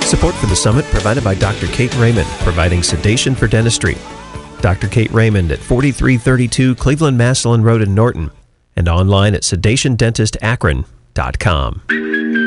Support for the summit provided by Dr. Kate Raymond, providing sedation for dentistry. Dr. Kate Raymond at 4332 Cleveland Massillon Road in Norton and online at sedationdentitakron.com.